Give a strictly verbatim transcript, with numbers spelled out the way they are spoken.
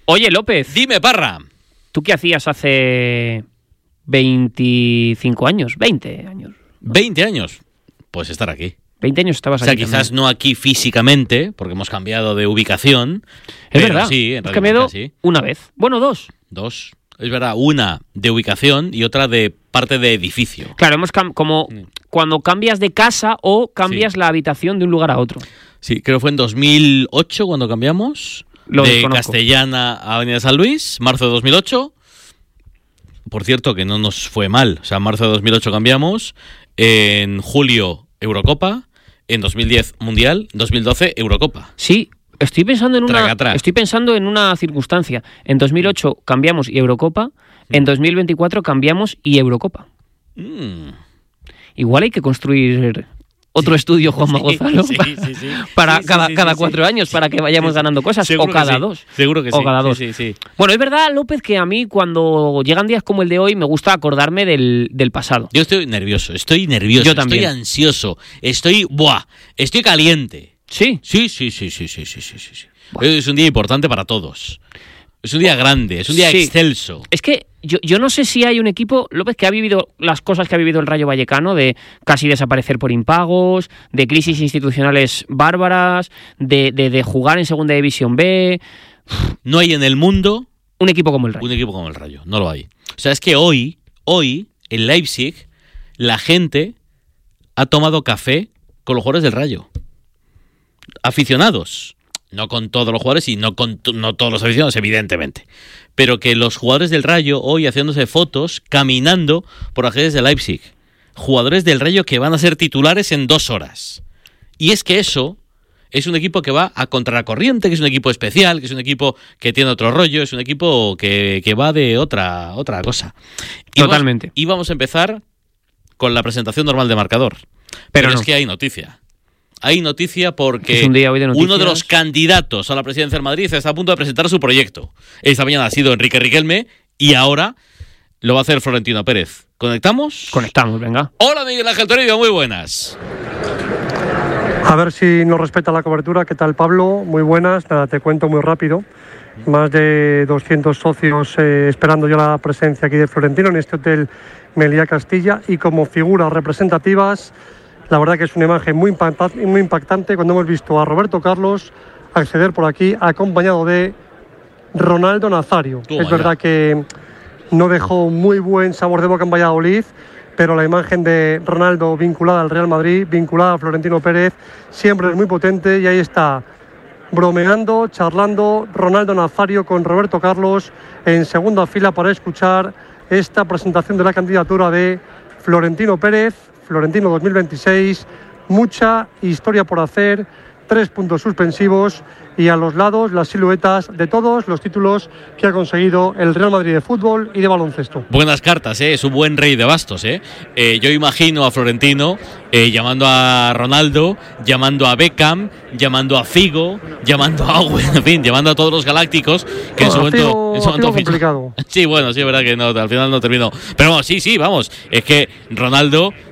Oye, López. Dime, Parra. ¿Tú qué hacías hace veinticinco años? veinte años. ¿no? ¿veinte años? Pues estar aquí. veinte años estabas aquí. O sea, quizás también. no aquí físicamente, porque hemos cambiado de ubicación. Es pero verdad. Sí, en Hemos Radio cambiado Marca, sí. una vez. Bueno, dos. Dos. Es verdad, una de ubicación y otra de parte de edificio. Claro, hemos cam- como Mm. cuando cambias de casa o cambias Sí. la habitación de un lugar a otro. Sí, creo que fue en dos mil ocho cuando cambiamos. Lo de desconozco. Castellana a Avenida San Luis, marzo de dos mil ocho. Por cierto, que no nos fue mal. O sea, en marzo de dos mil ocho cambiamos. En julio, Eurocopa. En dos mil diez, Mundial. En dos mil doce, Eurocopa. Sí, estoy pensando en una Tracatrá. estoy pensando en una circunstancia. En dos mil ocho cambiamos y Eurocopa, en dos mil veinticuatro cambiamos y Eurocopa. Mm. Igual hay que construir otro estudio, Juanma Sí, Gonzalo, sí, para, sí, sí. para Sí, sí, cada, sí, cada sí, cuatro sí. años, para que vayamos Sí, sí. ganando cosas, Seguro o cada que sí. dos. Seguro que o sí. cada Sí, dos. sí, sí. Bueno, es verdad, López, que a mí cuando llegan días como el de hoy me gusta acordarme del, del pasado. Yo estoy nervioso, estoy nervioso, Yo también. estoy ansioso, estoy, buah, estoy caliente. Sí. Sí, sí, sí, sí, sí, sí, sí, sí. Hoy es un día importante para todos. Es un día grande, es un día Sí. excelso. Es que yo, yo no sé si hay un equipo, López, que ha vivido las cosas que ha vivido el Rayo Vallecano, de casi desaparecer por impagos, de crisis institucionales bárbaras, de, de, de jugar en Segunda División B. No hay en el mundo Un equipo como el Rayo. un equipo como el Rayo, no lo hay. O sea, es que hoy, hoy, en Leipzig, la gente ha tomado café con los jugadores del Rayo. Aficionados. No con todos los jugadores y no con t- no todos los aficionados, evidentemente. Pero que los jugadores del Rayo hoy haciéndose fotos, caminando por las calles de Leipzig. Jugadores del Rayo que van a ser titulares en dos horas. Y es que eso es un equipo que va a contracorriente, que es un equipo especial, que es un equipo que tiene otro rollo, es un equipo que, que va de otra, otra cosa. Y Totalmente. Vamos, y vamos a empezar con la presentación normal de marcador. Pero, Pero no. es que hay noticia. Hay noticia porque Es un día hoy de uno noticias. de los candidatos a la presidencia del Madrid está a punto de presentar su proyecto. Esta mañana ha sido Enrique Riquelme y ahora lo va a hacer Florentino Pérez. ¿Conectamos? Conectamos, venga. Hola, Miguel Ángel Toribio, muy buenas. A ver si nos respeta la cobertura. ¿Qué tal, Pablo? Muy buenas. Nada, te cuento muy rápido. Más de doscientos socios eh, esperando ya la presencia aquí de Florentino en este hotel Meliá Castilla, y como figuras representativas, la verdad que es una imagen muy impactante, muy impactante cuando hemos visto a Roberto Carlos acceder por aquí acompañado de Ronaldo Nazario. Toma es verdad ya. que no dejó muy buen sabor de boca en Valladolid, pero la imagen de Ronaldo vinculada al Real Madrid, vinculada a Florentino Pérez, siempre es muy potente, y ahí está, bromeando, charlando, Ronaldo Nazario con Roberto Carlos en segunda fila para escuchar esta presentación de la candidatura de Florentino Pérez, Florentino dos mil veintiséis, mucha historia por hacer, tres puntos suspensivos y a los lados las siluetas de todos los títulos que ha conseguido el Real Madrid de fútbol y de baloncesto. Buenas cartas, ¿eh? Es un buen rey de bastos, ¿eh? Eh, yo imagino a Florentino eh, llamando a Ronaldo, llamando a Beckham, llamando a Figo, llamando a Owen, en fin, llamando a todos los galácticos que en su Bueno, momento, Figo- en su momento Figo fichó. complicado. Sí, bueno, sí, es verdad que no, al final no terminó. Pero bueno, sí, sí, vamos, es que Ronaldo